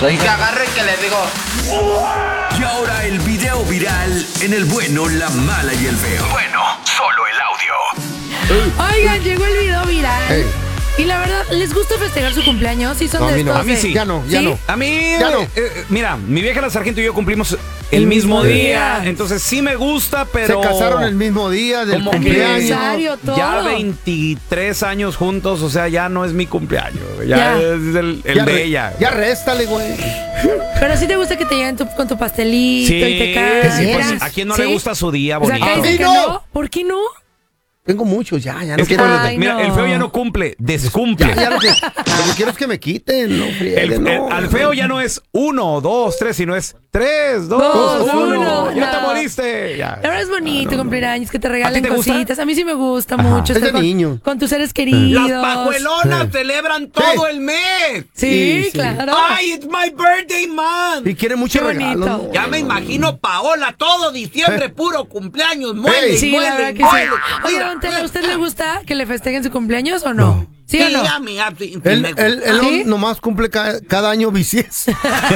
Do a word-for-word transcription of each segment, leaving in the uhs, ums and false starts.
Y que agarro y que le digo... Y ahora el video viral en El Bueno, la Mala y el Feo. Bueno, solo el audio. Oigan, llegó el video viral. Hey. Y la verdad, ¿les gusta festejar su cumpleaños? ¿Sí son No, a de mí no. estos A mí de- sí. Ya no, ya ¿Sí? no. A mí, Ya no. eh, eh, mira, mi vieja la sargento y yo cumplimos el, El mismo mismo día. día. Entonces sí me gusta, pero... Se casaron el mismo día del como que cumpleaños. Aniversario, todo. Ya veintitrés años juntos, o sea, ya no es mi cumpleaños. Ya, Ya. es el, el Ya de re- ella. Ya réstale, güey. Pero sí te gusta que te lleguen tu- con tu pastelito Sí, y te caes. sí, pues, ¿a quién no le gusta su día O sea, bonito? acá dicen que ¡A mí no! no. ¿Por qué no? Tengo muchos, ya, ya no Es que, quiero. Ay, mira, no. el feo ya no cumple, descumple. Ya, ya lo que, lo que quiero es que me quiten, no El, frieguen, el- no. al feo ya no es uno, dos, tres, sino es tres, dos, Dos, uno. uno, Ya te no. moriste. Ya. La verdad es bonito cumplir años, que te regalen te gusta? cositas. A mí sí me gusta Ajá. mucho. Es estar de con, niño. con tus seres queridos. Las pajuelonas Sí. celebran todo Sí. el mes. Sí, Sí, sí. claro. Ay, it's my birthday month. Y quiere mucho Qué bonito. regalo. ¿no? Ya me imagino Paola todo diciembre, puro cumpleaños, muele, Hey. Sí, muele, la verdad que sí. muele. Oye, Mira, don Tela, ¿a usted le gusta que le festejen su cumpleaños o no? ¿Sí, Sí, o no? a mí, a mí, sí Él, me gusta. él, él ¿Sí? nomás cumple ca- cada año bisiesto.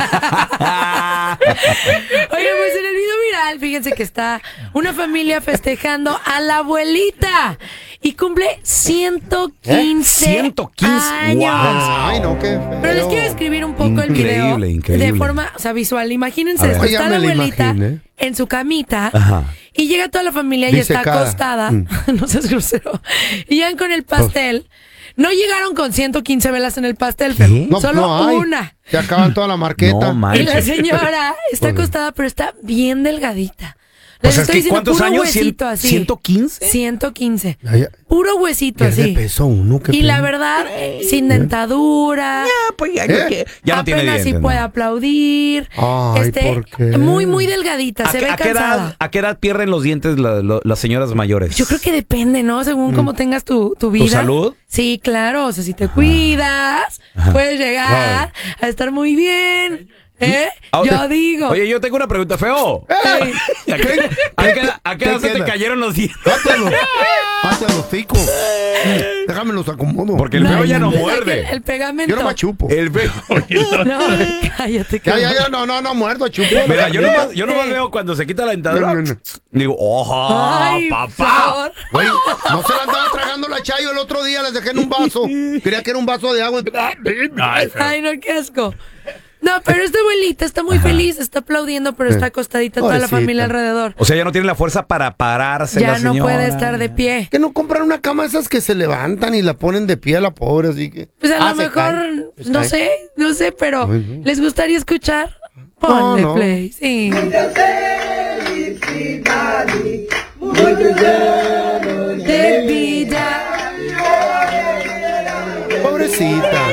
Oye, pues en el video viral, fíjense que está una familia festejando a la abuelita y cumple ciento quince, ciento quince, años. wow. Ay, no, qué feo. Pero les quiero describir un poco el video Increíble, increíble. de forma, o sea, visual. Imagínense A ver. esto, Ay, ya está me la la abuelita imaginé. en su camita Ajá. y llega toda la familia y está Disecada. acostada. Mm. No seas grosero. Y llegan con el pastel. No llegaron con ciento quince velas en el pastel, Fer. ¿Qué? No, Solo no hay. una. Se acaban toda la marqueta. No, man. Y la Manches. señora está acostada, pero está bien delgadita. Les O sea, es estoy que diciendo, ¿cuántos puro años? huesito ¿Cien- así. ¿ciento quince? ciento quince. Ya, ya. Puro huesito Pierde así. peso uno, qué Y la pena. verdad, sin dentadura. Pues ya, ¿Eh? que- ya no tiene apenas dientes. sí ¿no? puede aplaudir. Ay, este, ¿por qué? Muy, muy delgadita. ¿A, Se qué- ve a qué cansada. edad, ¿A qué edad pierden los dientes la- lo- las señoras mayores? Yo creo que depende, ¿no? Según cómo tengas tu, tu vida. salud? Sí, claro. O sea, si te cuidas, puedes llegar a estar muy bien. ¿Eh? Ah, Yo digo. Oye, yo tengo una pregunta, feo. ¡Ey! ¿A qué, a qué edad- a qué ¿Qué edad se te queda? cayeron los dientes? Hátelo. Hátelo, pico. Déjame los acomodo. Porque el feo ya no es que muerde. El, el pegamento. Yo no me chupo. El feo. No, cállate. Ya, que ya, no. ya, no, no, no, muerto, chupo. Mira, yo nomás, yo nomás veo cuando se quita la dentadura. No, no, no. Digo, ¡ojo, Ay, por papá! favor. Güey, no se la andaba tragando la Chayo el otro día, les dejé en un vaso. Creía que era un vaso de agua. Ay, feo. Ay, no, qué asco. No, pero esta abuelita está muy feliz, está aplaudiendo, pero está acostadita toda la Pobrecita. familia alrededor. O sea, ya no tiene la fuerza para pararse Ya la no señora. puede estar de pie. Que no compran una cama esas que se levantan y la ponen de pie a la pobre, así que. Pues a Ah, lo se mejor, cae, se no cae. sé, no sé, pero Bueno. ¿les gustaría escuchar? Ponle no. play, sí. De vida. Pobrecita.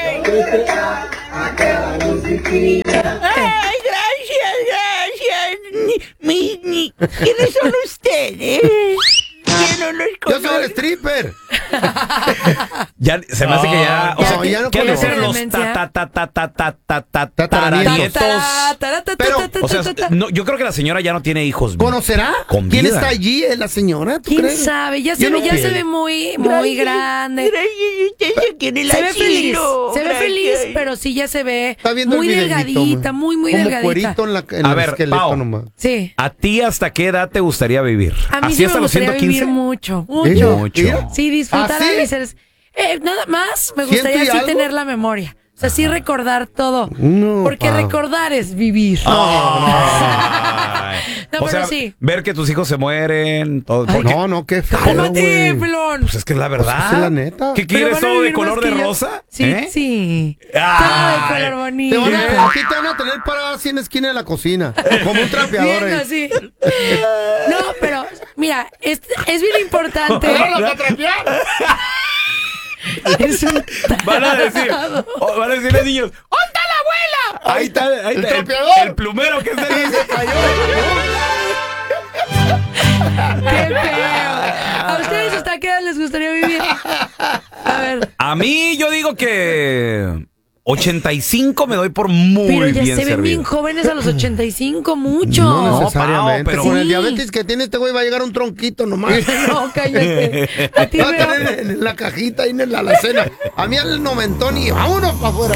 Ay, gracias, gracias. Ni- mi- ni- ¿Quiénes son ustedes? Yo no los Yo soy el conozco. stripper. Ya se me hace que ya. O No, sea, ya no ¿qué han de conozco. ser los Demencia. ta ta ta ta ta ta ta ta Tataranietos. taranietos? Pero, O sea, no, yo creo que la señora ya no tiene hijos. ¿Conocerá? Con ¿Quién vida. está allí? ¿Es la señora? ¿Tú ¿Quién crees? sabe? Ya Yo se no ve, ya se quiero. ve muy, muy grande. Gracias, usted se quiere el Se ve feliz, asilo. se ve Gracias. feliz, pero sí ya se ve Está viendo muy el videíto, delgadita, man. muy, muy Como delgadita. cuerito en, la, en A el ver, esqueleto Pau. nomás. Sí. ¿A ti hasta qué edad te gustaría vivir? A mí ¿Así sí me hasta los gustaría ciento quince? vivir mucho, ¿Eh? mucho. Mucho. ¿Mira? Sí, disfrutar ¿Ah, sí? a mis seres. Eh, nada más me ¿Ciento gustaría y así algo? tener la memoria. O sea, sí recordar todo. No, Porque Pau. recordar es vivir. Ay. No, o pero sea, sí. ver que tus hijos se mueren, todo. Ay, porque- No, no, qué feo, ¡Cálmate, güey. pelón! Pues es que es la verdad. Pues es la neta. ¿Qué Pero quieres van a todo de vivir color más de que yo. rosa? Sí, ¿Eh? sí. Ay. Todo de color bonito. Te van a, aquí te van a tener parada así en la esquina de la cocina. Como un trapeador. Viendo ahí. así. No, pero mira, es, es bien importante. Es un Van a decir, tarado. o van a decir los niños, ¿dónde está la abuela? Ahí está, ahí El está, el, trapeador. el plumero que es el se cayó. ¡Qué feo! ¿A ustedes hasta qué edad les gustaría vivir? A ver. A mí yo digo que ochenta y cinco me doy por muy Pero ya bien se ven bien servido. jóvenes a los ochenta y cinco, mucho. No necesariamente. Pau, pero- Con el Sí. diabetes que tiene este güey va a llegar un tronquito nomás. No, cállate. A ti Va a veo. tener en la cajita ahí en la alacena. A mí al noventón y vámonos para afuera.